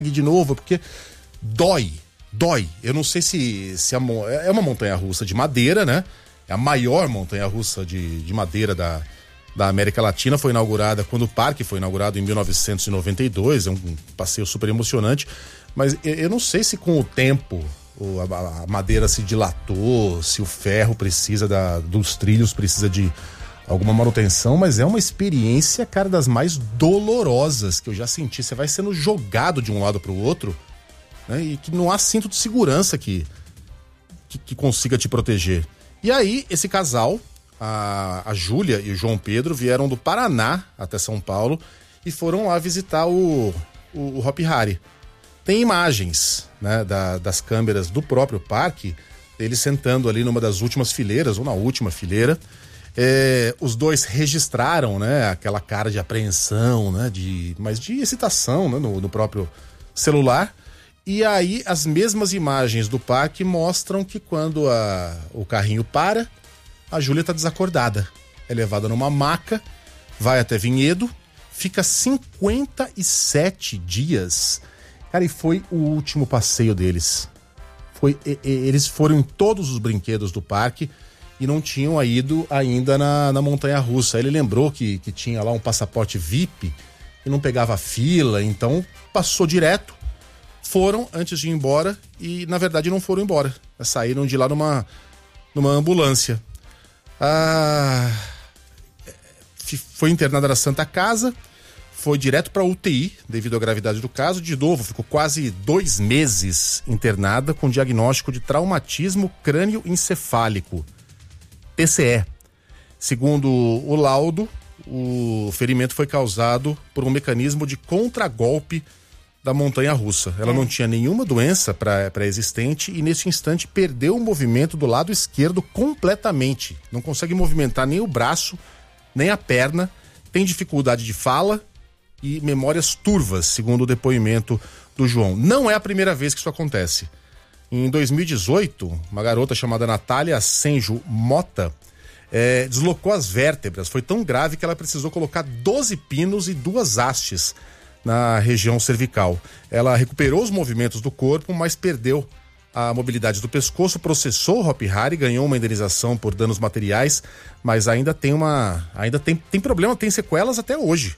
de novo, porque dói. Eu não sei se é uma montanha-russa de madeira, né? É a maior montanha-russa de madeira da América Latina. Foi inaugurada quando o parque foi inaugurado em 1992. É um passeio super emocionante. Mas eu não sei se com o tempo a madeira se dilatou, se o ferro precisa dos trilhos, precisa de alguma manutenção, mas é uma experiência, cara, das mais dolorosas que eu já senti. Você vai sendo jogado de um lado pro outro, né? E que não há cinto de segurança que consiga te proteger. E aí, esse casal, a Júlia e o João Pedro, vieram do Paraná até São Paulo e foram lá visitar o Hopi Hari. Tem imagens, né, das câmeras do próprio parque, eles sentando ali numa das últimas fileiras, ou na última fileira. Os dois registraram, né, aquela cara de apreensão, né, mas de excitação, né, no próprio celular. E aí as mesmas imagens do parque mostram que quando o carrinho para, a Júlia tá desacordada. É levada numa maca, vai até Vinhedo, fica 57 dias. Cara, e foi o último passeio deles. Eles foram em todos os brinquedos do parque e não tinham ido ainda na montanha-russa. Ele lembrou que tinha lá um passaporte VIP e não pegava fila, então passou direto. Foram antes de ir embora e, na verdade, não foram embora. Saíram de lá numa ambulância. Foi internada na Santa Casa, foi direto para UTI devido à gravidade do caso. De novo, ficou quase 2 meses internada com diagnóstico de traumatismo crânioencefálico, TCE. Segundo o laudo, o ferimento foi causado por um mecanismo de contragolpe da montanha-russa. Ela não tinha nenhuma doença pré-existente e nesse instante perdeu o movimento do lado esquerdo completamente. Não consegue movimentar nem o braço, nem a perna, tem dificuldade de fala e memórias turvas, segundo o depoimento do João. Não é a primeira vez que isso acontece. Em 2018, uma garota chamada Natália Senjo Mota deslocou as vértebras. Foi tão grave que ela precisou colocar 12 pinos e 2 hastes na região cervical. Ela recuperou os movimentos do corpo, mas perdeu a mobilidade do pescoço, processou o Hopi Hari, ganhou uma indenização por danos materiais, mas ainda tem tem problema, tem sequelas até hoje.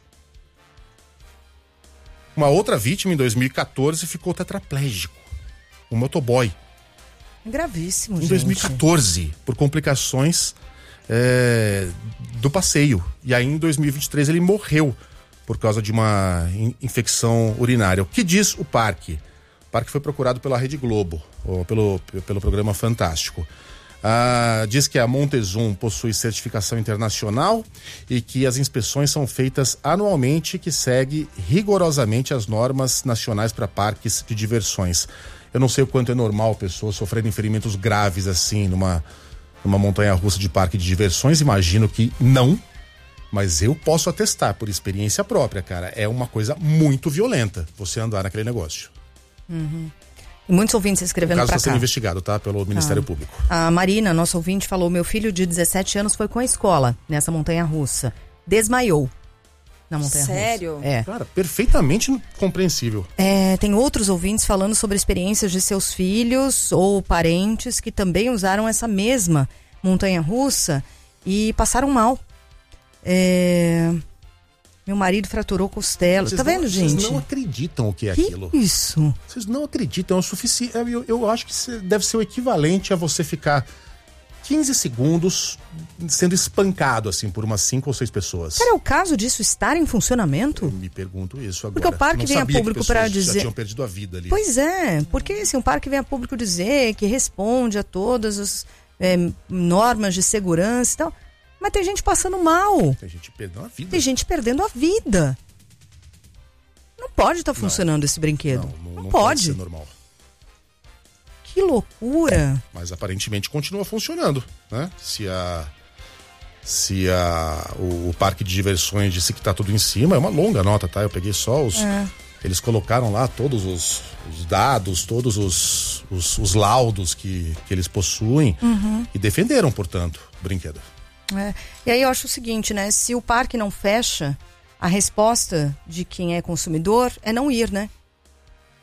Uma outra vítima, em 2014, ficou tetraplégico. Um motoboy. Gravíssimo, gente. Em 2014, por complicações do passeio. E aí, em 2023, ele morreu por causa de uma infecção urinária. O que diz o parque? O parque foi procurado pela Rede Globo, ou pelo programa Fantástico. Diz que a Montezum possui certificação internacional e que as inspeções são feitas anualmente, que segue rigorosamente as normas nacionais para parques de diversões. Eu não sei o quanto é normal pessoas sofrerem ferimentos graves assim numa montanha-russa de parque de diversões. Imagino que não, mas eu posso atestar por experiência própria, cara. É uma coisa muito violenta você andar naquele negócio. Uhum. Muitos ouvintes escrevendo pra cá. O caso está sendo investigado, tá? Pelo Ministério Público. A Marina, nossa ouvinte, falou: meu filho de 17 anos foi com a escola nessa montanha-russa. Desmaiou na montanha-russa. Sério? Cara, perfeitamente compreensível. Tem outros ouvintes falando sobre experiências de seus filhos ou parentes que também usaram essa mesma montanha-russa e passaram mal. Meu marido fraturou costela. Tá vendo, gente? Vocês não acreditam o que é aquilo. Isso. Vocês não acreditam. É o suficiente. Eu acho que deve ser o equivalente a você ficar 15 segundos sendo espancado, assim, por umas 5 ou 6 pessoas. Será o caso disso estar em funcionamento? Eu me pergunto isso agora. Porque o parque vem a público para dizer. Já tinham perdido a vida ali. Pois é, porque assim, o parque vem a público dizer que responde a todas as normas de segurança e tal. Mas tem gente passando mal. Tem gente perdendo a vida. Tem gente perdendo a vida. Não pode estar funcionando esse brinquedo. Não pode ser normal. Que loucura. Mas aparentemente continua funcionando, né? Se o parque de diversões disse que tá tudo em cima, é uma longa nota, tá? Eu peguei só os... Eles colocaram lá todos os dados, todos os laudos que eles possuem e defenderam, portanto, o brinquedo. E aí eu acho o seguinte, né? Se o parque não fecha, a resposta de quem é consumidor é não ir, né?